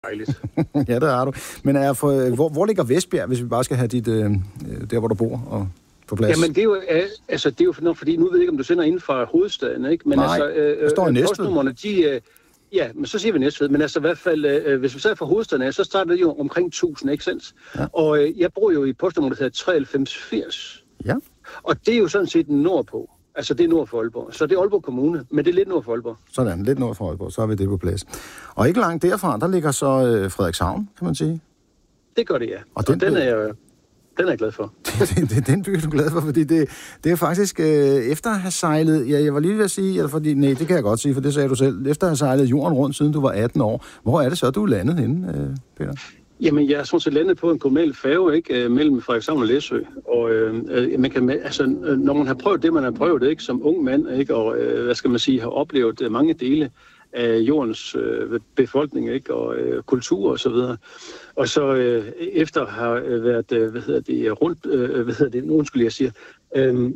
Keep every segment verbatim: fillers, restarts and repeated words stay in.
dejligt. Ja, det har du. Men er for, hvor, hvor ligger Vestbjerg, hvis vi bare skal have dit, øh, der, hvor du bor, og få plads? Jamen, det er jo, altså, det er jo for, fordi nu ved jeg ikke, om du sender inden fra hovedstaden, ikke? Men nej, altså, øh, der står i Næstved. Postnummerne, de... Øh, ja, men så siger vi Næstved. Men altså i hvert fald, øh, hvis vi ser fra hovedstaden, så starter det jo omkring tusind, ikke sandt? Ja. Og øh, jeg bor jo i postnummer, der hedder treoghalvfems firs. Ja. Og det er jo sådan set nordpå. Altså, det er nord for Aalborg. Så det er Aalborg Kommune, men det er lidt nord for Aalborg. Sådan, lidt nord for Aalborg, så har vi det på plads. Og ikke langt derfra, der ligger så øh, Frederikshavn, kan man sige. Det gør det, ja. Og den, og den, er, jeg, den er jeg glad for. det, det, det, den by er du glad for, fordi det, det er faktisk øh, efter at have sejlet... Ja, jeg var lige ved at sige, eller fordi... Nej, det kan jeg godt sige, for det sagde du selv. Efter at have sejlet jorden rundt, siden du var atten år. Hvor er det så, du er landet henne, øh, Peter? Jamen, jeg er sådan set landet på en kommunal færge, ikke, mellem Frederikshavn og Læsø. Og øh, man kan, altså, når man har prøvet det, man har prøvet, ikke, som ung mand, ikke, og øh, hvad skal man sige, har oplevet mange dele af jordens øh, befolkning, ikke, og øh, kultur og så videre. Og så øh, efter at have været, øh, hvad hedder det, rundt, øh, hvad hedder det, nu undskyld, jeg siger, øh,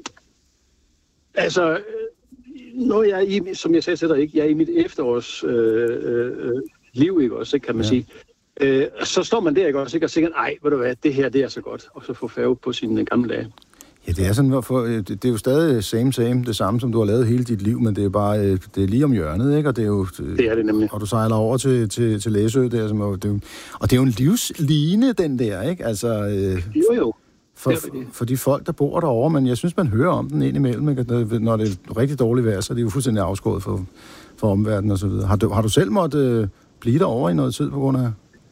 altså, når jeg er i, som jeg sagde til dig, ikke, jeg er i mit efterårs øh, øh, liv, ikke, også, kan man ja. sige. Øh, så står man der, ikke også, ikke, og tænker, ej, ved du hvad, det her, det er så godt, og så få færge på sine gamle dage. Ja, det er sådan, hvorfor, det, det er jo stadig same, same, det samme, som du har lavet hele dit liv, men det er bare, det er lige om hjørnet, ikke, og det er jo... Det er det nemlig. Og du sejler over til, til, til Læsø, der, som er, det er, og det er jo en livsline, den der, ikke, altså... Øh, jo, jo. For, for, for de folk, der bor derovre, men jeg synes, man hører om den indimellem, ikke? Når det er rigtig dårligt vejr, så er det jo fuldstændig afskåret for, for omverdenen og så videre. Har du, har du selv måttet øh, blive derovre i noget tid på grund af...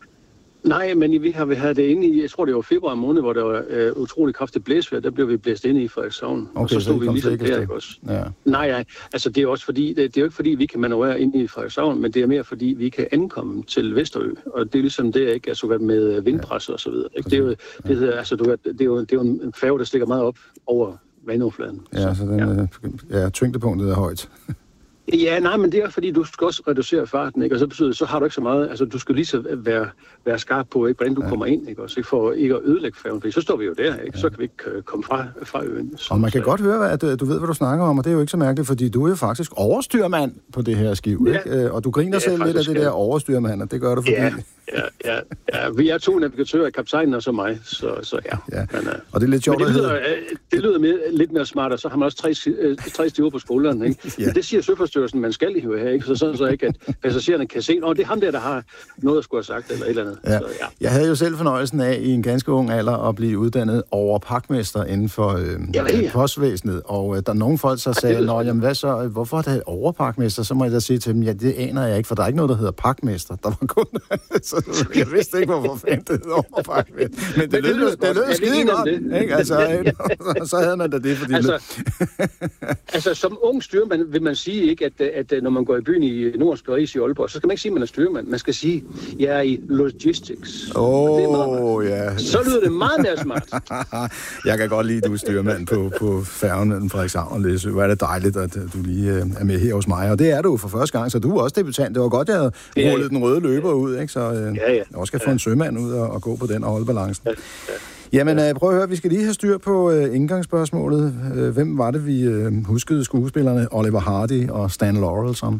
Nej, men vi har vi havde det inde i, jeg tror det var februar måned, hvor der var øh, utrolig kraftigt blæsvejr, der blev vi blæst inde i Frederikshavn. Okay, og så stod så vi ligesom der, ikke også? Ja. Nej, nej, altså det er også fordi, det, det er jo ikke fordi, vi kan manøvrere inde i Frederikshavn, men det er mere fordi, vi kan ankomme til Vesterø, og det er ligesom det, ikke? Altså med vindpres og så videre. Ikke? Det er jo, det hedder, altså, du, det er jo, det er jo en færge, der stikker meget op over vandoverfladen. Ja, så den, ja. ja, tyngdepunktet er højt. Ja, nej, men det er fordi, du skal også reducere farten, ikke? Og så betyder det, så har du ikke så meget, altså du skal lige så være, være skarp på, ikke? Hvordan du ja. kommer ind, ikke? Også, ikke? For ikke at ødelægge færgen, for så står vi jo der, ikke? Ja. Så kan vi ikke komme fra, fra øen. Så, og man kan så, godt høre, at du ved, hvad du snakker om, og det er jo ikke så mærkeligt, fordi du er jo faktisk overstyrmand på det her skib, ja. ikke? Og du griner selv faktisk, lidt af det der overstyrmand, og det gør du fordi... Ja. Ja, ja, ja, vi er to navigatører, kaptajnen og så mig, så, så ja. ja. Men, uh, og det er lidt sjovt, det lyder, det lyder mere, lidt mere smart, og så har man også tre, tre stiver på skulderen, ikke? ja. Men det siger Søfartsstyrelsen, man skal hive her, ikke? Så sådan så ikke, at passagererne kan se, åh, det er ham der, der har noget at skulle have sagt, eller et eller andet. Ja. Så, ja. Jeg havde jo selv fornøjelsen af i en ganske ung alder at blive uddannet over pakmester inden for øh, ja, ja. postvæsenet, og øh, der er nogle folk, så sagde, nå, jamen hvad så, hvorfor er der overpakmester? Så må jeg da sige til dem, ja, det aner jeg ikke, for der er ikke noget, der hedder pakmester. Der var kun... så, jeg vidste ikke, hvorfor fanden det hedder overpakmester. Men det, det lød, det lød skide godt, ikke? Altså, så havde man da det, fordi... Altså, altså som ung styrmand vil man sige, ikke, at, at når man går i byen i Norsk Paris i Aalborg, så skal man ikke sige, at man er styrmand. Man skal sige, at jeg er i logistics. Åh, oh, ja. Så lyder det meget mere smart. Jeg kan godt lide, at du er styrmand på, på færgen mellem Frederikshavn og Læsø. Hvor er det dejligt, at du lige er med her hos mig. Og det er du for første gang, så du er også debutant. Det var godt, jeg havde ja, rullet den røde løber ud, ikke? Så øh, ja, ja. jeg også skal få en sømand ud og, og gå på den og holde balancen. Ja, ja. Jamen, øh, prøv at høre, vi skal lige have styr på øh, indgangsspørgsmålet. Øh, hvem var det, vi øh, huskede skuespillerne Oliver Hardy og Stan Laurel som?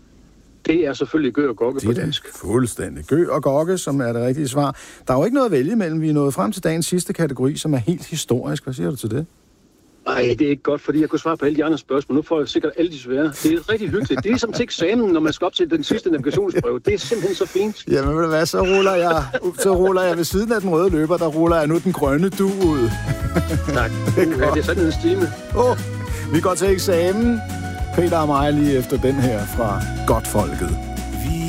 Det er selvfølgelig Gø og Gogge på dansk. Fuldstændig. Gø og Gogge, som er det rigtige svar. Der er jo ikke noget at vælge imellem. Vi er nået frem til dagens sidste kategori, som er helt historisk. Hvad siger du til det? Nej, det er ikke godt, fordi jeg kunne svare på alle de andre spørgsmål. Nu får jeg sikkert alle de svære. Det er rigtig hyggeligt. Det er ligesom til eksamen, når man skal op til den sidste navigationsprøve. Det er simpelthen så fint. Jamen ved du hvad, så ruller jeg, så ruller jeg ved siden af den røde løber, der ruller jeg nu den grønne du ud. Tak. Det er, det er sådan en stime. Åh, oh, vi går til eksamen. Peter og mig lige efter den her fra Godtfolket.